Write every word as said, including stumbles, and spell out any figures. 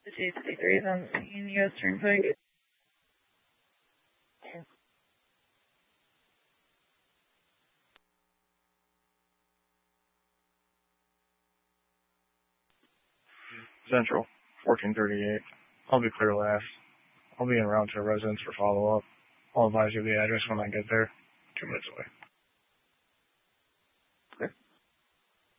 J fifty-three is on the scene, U S Turnpike. Central, fourteen thirty-eight. I'll be clear last. I'll be en route to a residence for follow-up. I'll advise you of the address when I get there. Two minutes away.